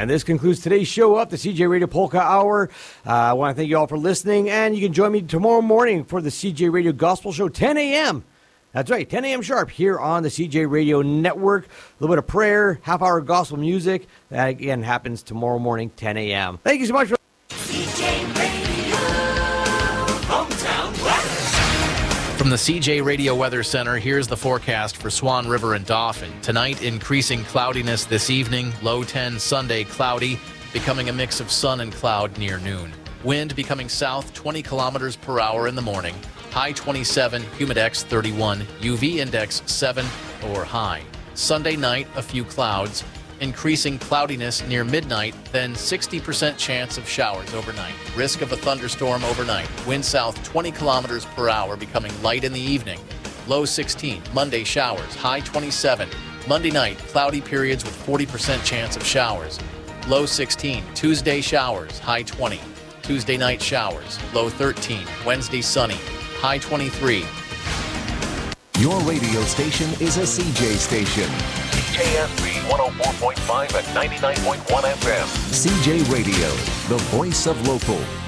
And this concludes today's show up, the CJ Radio Polka Hour. I want to thank you all for listening, and you can join me tomorrow morning for the CJ Radio Gospel Show, 10 a.m. That's right, 10 a.m. sharp here on the CJ Radio Network. A little bit of prayer, half-hour gospel music. That, again, happens tomorrow morning, 10 a.m. Thank you so much for CJ Radio, hometown weather. From the CJ Radio Weather Center, here's the forecast for Swan River and Dauphin. Tonight, increasing cloudiness this evening. Low 10, Sunday, cloudy, becoming a mix of sun and cloud near noon. Wind becoming south 20 kilometers per hour in the morning. High 27, humidex 31, UV index 7 or high. Sunday night, a few clouds. Increasing cloudiness near midnight, then 60% chance of showers overnight. Risk of a thunderstorm overnight. Wind south 20 kilometers per hour, becoming light in the evening. Low 16. Monday showers. High 27. Monday night, cloudy periods with 40% chance of showers. Low 16. Tuesday showers. High 20. Tuesday night showers. Low 13. Wednesday sunny. High 23. Your radio station is a CJ station. CJSB 104.5 and 99.1 FM. CJ Radio, the voice of local.